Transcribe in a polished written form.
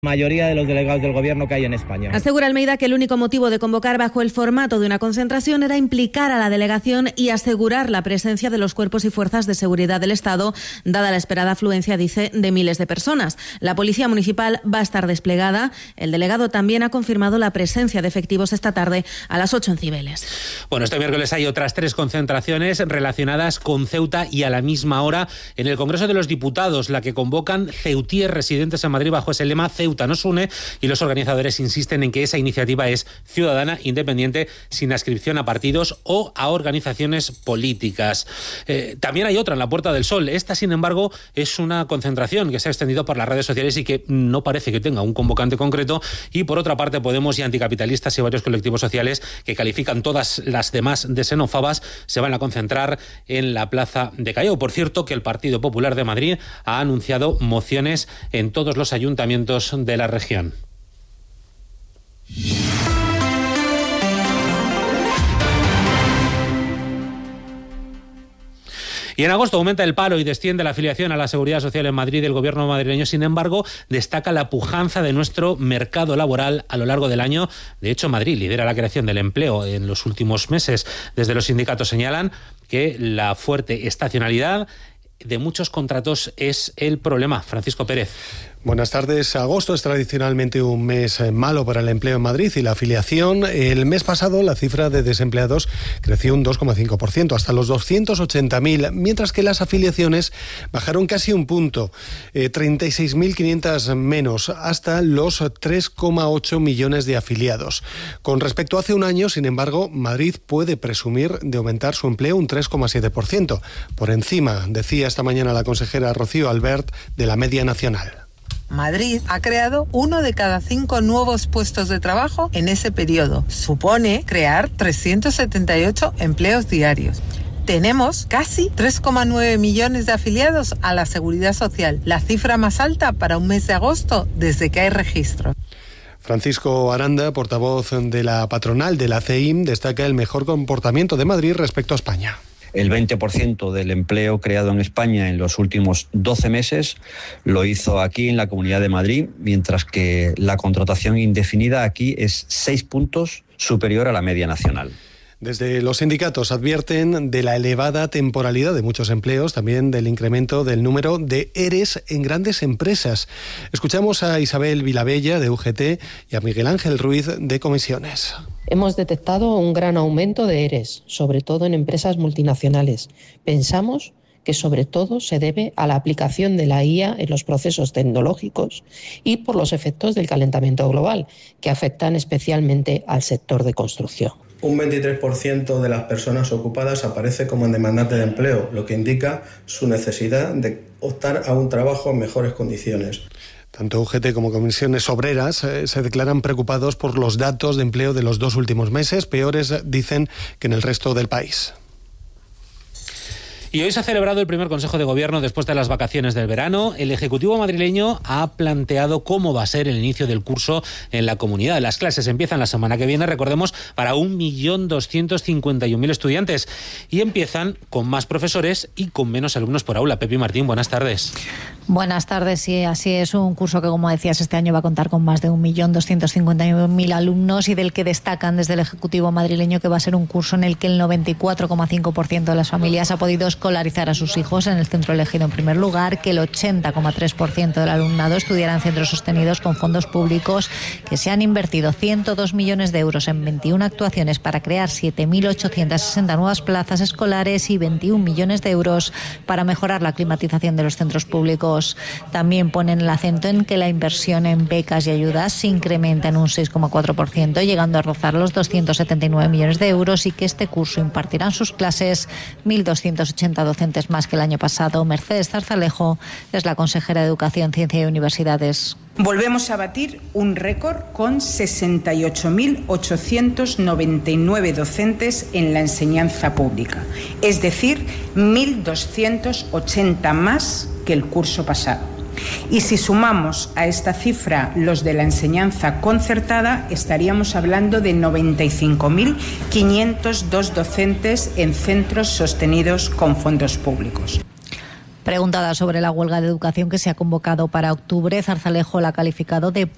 Mayoría de los delegados del Gobierno que hay en España. Asegura Almeida que el único motivo de convocar bajo el formato de una concentración era implicar a la delegación y asegurar la presencia de los cuerpos y fuerzas de seguridad del Estado, dada la esperada afluencia, dice, de miles de personas. La Policía Municipal va a estar desplegada. El delegado también ha confirmado la presencia de efectivos esta tarde a las 8 en Cibeles. Bueno, este miércoles hay otras 3 concentraciones relacionadas con Ceuta y a la misma hora en el Congreso de los Diputados, la que convocan ceutíes residentes en Madrid bajo ese lema Ceuta nos une, y los organizadores insisten en que esa iniciativa es ciudadana, independiente, sin adscripción a partidos o a organizaciones políticas. También hay otra en la Puerta del Sol. Esta, sin embargo, es una concentración que se ha extendido por las redes sociales y que no parece que tenga un convocante concreto. Y por otra parte, Podemos y anticapitalistas y varios colectivos sociales que califican todas las demás de xenófobas se van a concentrar en la Plaza de Callao. Por cierto, que el Partido Popular de Madrid ha anunciado mociones en todos los ayuntamientos de la región. Y en agosto aumenta el paro y desciende la afiliación a la Seguridad Social en Madrid. El Gobierno madrileño, sin embargo, destaca la pujanza de nuestro mercado laboral a lo largo del año. De hecho, Madrid lidera la creación del empleo en los últimos meses. Desde los sindicatos señalan que la fuerte estacionalidad de muchos contratos es el problema. Francisco Pérez. Buenas tardes. Agosto es tradicionalmente un mes malo para el empleo en Madrid y la afiliación. El mes pasado la cifra de desempleados creció un 2,5% hasta los 280.000, mientras que las afiliaciones bajaron casi un punto, 36.500 menos, hasta los 3,8 millones de afiliados. Con respecto a hace un año, sin embargo, Madrid puede presumir de aumentar su empleo un 3,7%, por encima, decía esta mañana la consejera Rocío Albert, de la media nacional. Madrid ha creado 1 de cada 5 nuevos puestos de trabajo en ese periodo. Supone crear 378 empleos diarios. Tenemos casi 3,9 millones de afiliados a la Seguridad Social, la cifra más alta para un mes de agosto desde que hay registro. Francisco Aranda, portavoz de la patronal de la CEIM, destaca el mejor comportamiento de Madrid respecto a España. El 20% del empleo creado en España en los últimos 12 meses lo hizo aquí en la Comunidad de Madrid, mientras que la contratación indefinida aquí es 6 puntos superior a la media nacional. Desde los sindicatos advierten de la elevada temporalidad de muchos empleos, también del incremento del número de ERES en grandes empresas. Escuchamos a Isabel Vilabella, de UGT, y a Miguel Ángel Ruiz, de Comisiones. Hemos detectado un gran aumento de ERES, sobre todo en empresas multinacionales. Pensamos que sobre todo se debe a la aplicación de la IA en los procesos tecnológicos y por los efectos del calentamiento global, que afectan especialmente al sector de construcción. Un 23% de las personas ocupadas aparece como en demandante de empleo, lo que indica su necesidad de optar a un trabajo en mejores condiciones. Tanto UGT como Comisiones Obreras se declaran preocupados por los datos de empleo de los 2 últimos meses, peores, dicen, que en el resto del país. Y hoy se ha celebrado el primer Consejo de Gobierno después de las vacaciones del verano. El Ejecutivo madrileño ha planteado cómo va a ser el inicio del curso en la comunidad. Las clases empiezan la semana que viene, recordemos, para 1.251.000 estudiantes. Y empiezan con más profesores y con menos alumnos por aula. Pepi Martín, buenas tardes. Buenas tardes, sí, así es. Un curso que, como decías, este año va a contar con más de 1.251.000 alumnos y del que destacan desde el Ejecutivo madrileño que va a ser un curso en el que el 94,5% de las familias ha podido escolarizar a sus hijos en el centro elegido en primer lugar, que el 80,3% del alumnado estudiará en centros sostenidos con fondos públicos, que se han invertido 102 millones de euros en 21 actuaciones para crear 7.860 nuevas plazas escolares y 21 millones de euros para mejorar la climatización de los centros públicos. También ponen el acento en que la inversión en becas y ayudas se incrementa en un 6,4%, llegando a rozar los 279 millones de euros, y que este curso impartirán sus clases 1.280 docentes más que el año pasado. Mercedes Zarzalejo es la consejera de Educación, Ciencia y Universidades. Volvemos a batir un récord con 68.899 docentes en la enseñanza pública, es decir, 1.280 más que el curso pasado. Y si sumamos a esta cifra los de la enseñanza concertada, estaríamos hablando de 95.502 docentes en centros sostenidos con fondos públicos. Preguntada sobre la huelga de educación que se ha convocado para octubre, Zarzalejo la ha calificado de